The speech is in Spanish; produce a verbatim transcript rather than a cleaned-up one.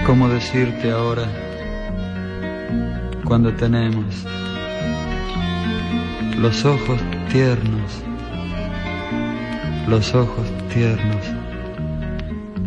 ¿Cómo decirte ahora cuando tenemos los ojos tiernos, los ojos tiernos